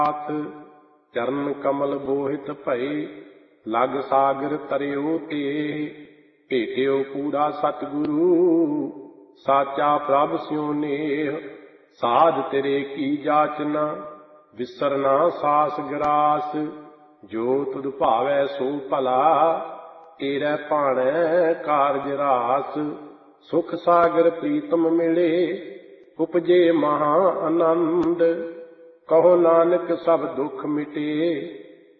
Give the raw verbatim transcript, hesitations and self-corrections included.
ਚਰਨ ਕਮਲ ਬੋਹਿਤ ਭਏ ਲਗ ਸਾਗਰ ਤਰਿਓ ਤੇ ਭੇਟਿਓ ਕੂੜਾ ਸਤਿਗੁਰੂ ਸਾਚਾ ਪ੍ਰਭ ਸਿਉ ਨੇਹ ਸਾਧ ਤੇਰੇ ਕੀ ਜਾਚਨਾ ਵਿਸਰਨਾ ਸਾਸ ਗਰਾਸ ਜੋ ਤੁਧ ਭਾਵੈ ਸੋ ਭਲਾ ਤੇਰੇ ਭਾਣੈ ਕਾਰਜ ਰਾਸ ਸੁਖ ਸਾਗਰ ਪ੍ਰੀਤਮ ਮਿਲੇ ਉਪਜੇ ਮਹਾ ਆਨੰਦ ਕਹੋ ਨਾਨਕ ਸਭ ਦੁਖ ਮਿਟੇ